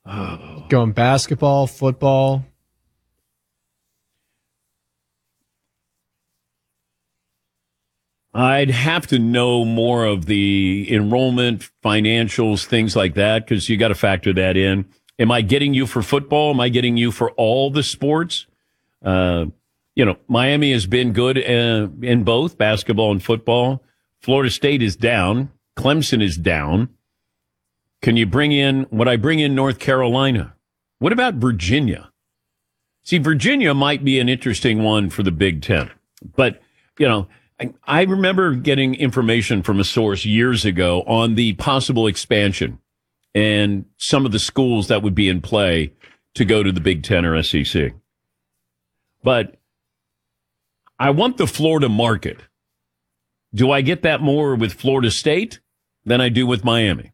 Going basketball, football. I'd have to know more of the enrollment, financials, things like that, because you got to factor that in. Am I getting you for football? Am I getting you for all the sports? Miami has been good in both basketball and football. Florida State is down. Clemson is down. Would I bring in North Carolina? What about Virginia? See, Virginia might be an interesting one for the Big Ten. But, I remember getting information from a source years ago on the possible expansion and some of the schools that would be in play to go to the Big Ten or SEC. But I want the Florida market. Do I get that more with Florida State than I do with Miami?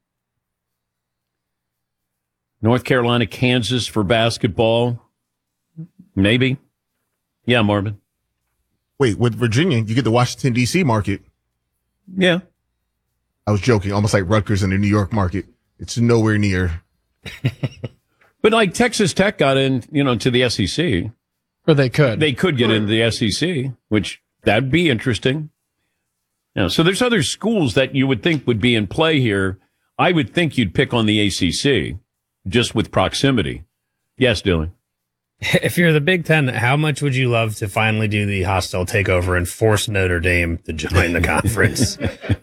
North Carolina, Kansas for basketball? Maybe. Yeah, Marvin. Wait, with Virginia, you get the Washington, D.C. market. Yeah. I was joking, almost like Rutgers in the New York market. It's nowhere near. But like Texas Tech got in, to the SEC. Or they could. They could get into the SEC, which that'd be interesting. So there's other schools that you would think would be in play here. I would think you'd pick on the ACC just with proximity. Yes, Dylan. If you're the Big Ten, how much would you love to finally do the hostile takeover and force Notre Dame to join the conference?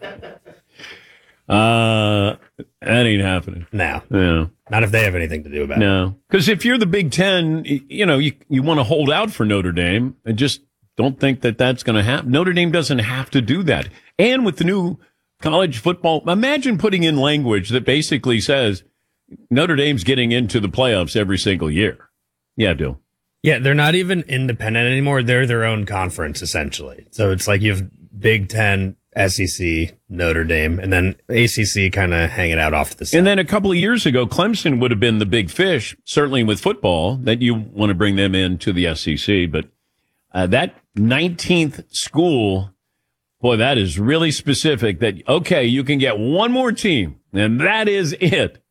That ain't happening. No. Yeah. Not if they have anything to do about it. No. Because if you're the Big Ten, you want to hold out for Notre Dame and just don't think that that's going to happen. Notre Dame doesn't have to do that. And with the new college football, imagine putting in language that basically says Notre Dame's getting into the playoffs every single year. Yeah, Dill. Yeah, they're not even independent anymore. They're their own conference, essentially. So it's like you have Big Ten, SEC, Notre Dame, and then ACC kind of hanging out off to the side. And then a couple of years ago, Clemson would have been the big fish, certainly with football, that you want to bring them into the SEC. But that 19th school, boy, that is really specific that, okay, you can get one more team, and that is it.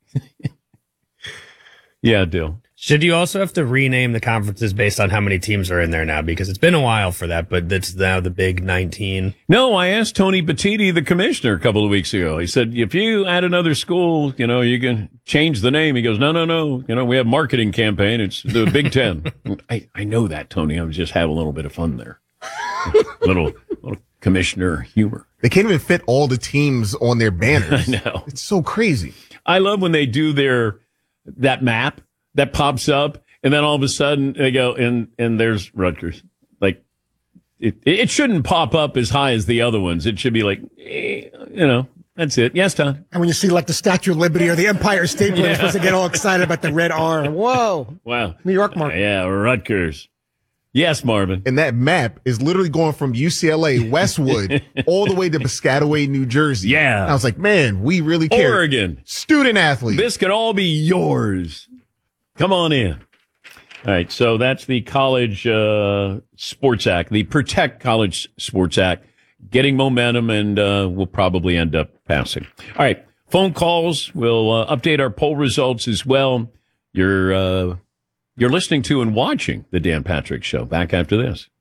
Yeah, Dill. Should you also have to rename the conferences based on how many teams are in there now? Because it's been a while for that, but it's now the Big 19. No, I asked Tony Petitti, the commissioner, a couple of weeks ago. He said, if you add another school, you can change the name. He goes, no. We have marketing campaign. It's the Big Ten. I know that, Tony. I was just having a little bit of fun there. little commissioner humor. They can't even fit all the teams on their banners. I know. It's so crazy. I love when they do that map that pops up, and then all of a sudden they go, and there's Rutgers. Like, it shouldn't pop up as high as the other ones. It should be like, that's it. Yes, Tom. And when you see like the Statue of Liberty or the Empire State Building, you're supposed to get all excited about the red R. Whoa. Wow. New York market. Yeah, Rutgers. Yes, Marvin. And that map is literally going from UCLA, Westwood, all the way to Piscataway, New Jersey. Yeah. And I was like, man, we really care. Oregon. Student athlete. This could all be yours. Come on in. All right, so that's the College Sports Act, the Protect College Sports Act, getting momentum, and will probably end up passing. All right, phone calls. We'll update our poll results as well. You're listening to and watching the Dan Patrick Show. Back after this.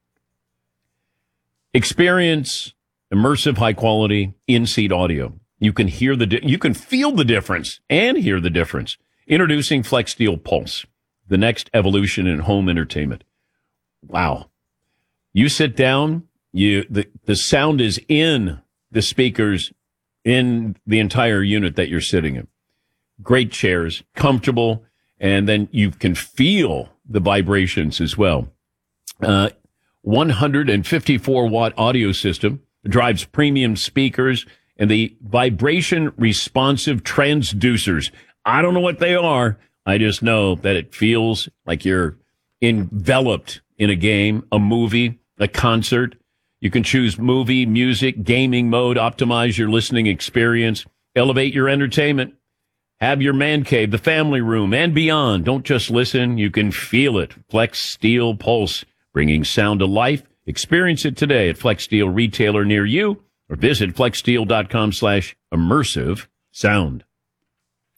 Experience immersive, high-quality, in-seat audio. You can hear you can feel the difference and hear the difference. Introducing FlexSteel Pulse, the next evolution in home entertainment. Wow. You sit down, the sound is in the speakers in the entire unit that you're sitting in. Great chairs, comfortable, and then you can feel the vibrations as well. 154-watt audio system drives premium speakers and the vibration responsive transducers. I don't know what they are. I just know that it feels like you're enveloped in a game, a movie, a concert. You can choose movie, music, gaming mode, optimize your listening experience, elevate your entertainment, have your man cave, the family room, and beyond. Don't just listen. You can feel it. FlexSteel Pulse, bringing sound to life. Experience it today at FlexSteel retailer near you or visit flexsteel.com/immersive sound.